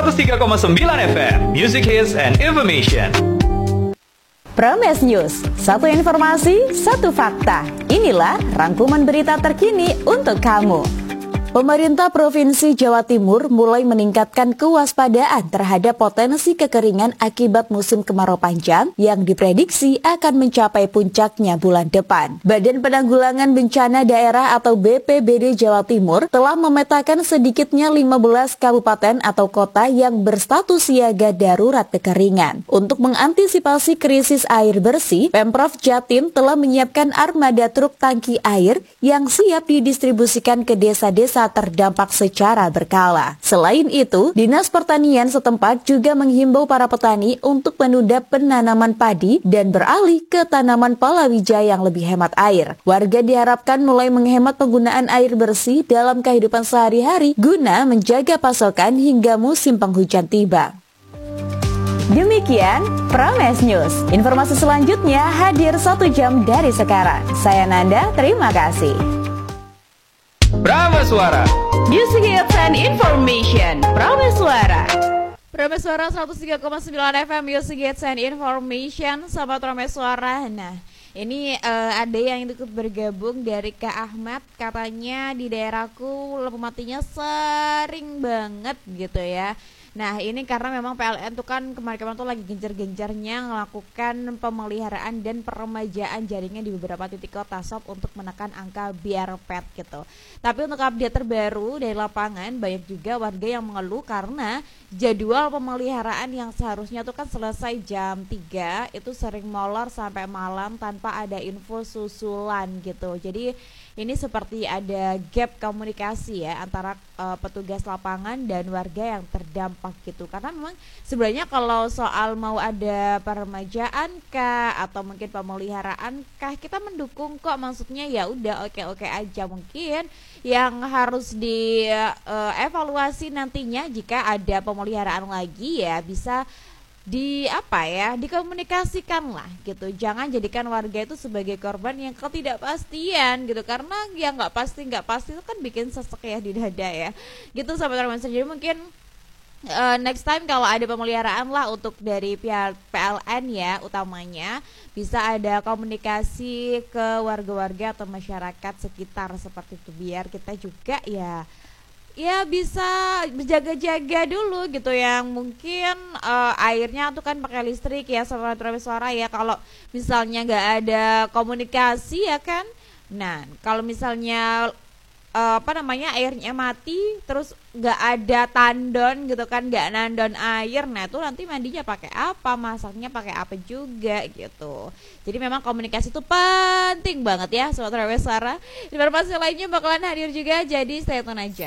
103,9 FM, Music Hits and Information. Prames News, satu informasi, satu fakta. Inilah rangkuman berita terkini untuk kamu. Pemerintah Provinsi Jawa Timur mulai meningkatkan kewaspadaan terhadap potensi kekeringan akibat musim kemarau panjang yang diprediksi akan mencapai puncaknya bulan depan. Badan Penanggulangan Bencana Daerah atau BPBD Jawa Timur telah memetakan sedikitnya 15 kabupaten atau kota yang berstatus siaga darurat kekeringan. Untuk mengantisipasi krisis air bersih, Pemprov Jatim telah menyiapkan armada truk tangki air yang siap didistribusikan ke desa-desa terdampak secara berkala. Selain itu, Dinas Pertanian setempat juga menghimbau para petani untuk menunda penanaman padi dan beralih ke tanaman palawija yang lebih hemat air. Warga diharapkan mulai menghemat penggunaan air bersih dalam kehidupan sehari-hari guna menjaga pasokan hingga musim penghujan tiba. Demikian Prames News. Informasi selanjutnya hadir 1 jam dari sekarang. Saya Nanda, terima kasih. Prameswara, Music Hits and Information. Prameswara 103,9 FM, Music Hits and Information. Sahabat Prameswara. Nah, ini ada yang ikut bergabung dari Kak Ahmad. Katanya di daerahku lampu matinya sering banget gitu ya. Nah, ini karena memang PLN tuh kan kemarin-kemarin tuh lagi gencar-gencarnya melakukan pemeliharaan dan peremajaan jaringan di beberapa titik kota SOP untuk menekan angka BRPET gitu. Tapi untuk update terbaru dari lapangan, banyak juga warga yang mengeluh karena jadwal pemeliharaan yang seharusnya tuh kan selesai jam 3 itu sering molor sampai malam tanpa ada info susulan gitu. Jadi ini seperti ada gap komunikasi ya antara petugas lapangan dan warga yang terdampak gitu. Karena memang sebenarnya kalau soal mau ada peremajaan kah atau mungkin pemeliharaan kah, kita mendukung kok, maksudnya ya udah oke-oke aja. Mungkin yang harus dievaluasi nantinya jika ada pemeliharaan lagi ya bisa dikomunikasikan lah gitu. Jangan jadikan warga itu sebagai korban yang ketidakpastian gitu, karena yang nggak pasti itu kan bikin sesek ya di dada ya gitu sahabat Romansa. Jadi mungkin next time kalau ada pemeliharaan lah untuk dari pihak PLN ya utamanya, bisa ada komunikasi ke warga-warga atau masyarakat sekitar seperti itu, biar kita juga ya bisa berjaga-jaga dulu gitu. Yang mungkin airnya tuh kan pakai listrik ya sama suara ya, kalau misalnya nggak ada komunikasi ya kan. Nah kalau misalnya airnya mati terus nggak ada tandon gitu kan, nggak nandon air, nah itu nanti mandinya pakai apa, masaknya pakai apa juga gitu. Jadi memang komunikasi itu penting banget ya sobat Rawesara. Informasi lainnya bakalan hadir juga, jadi stay tune aja.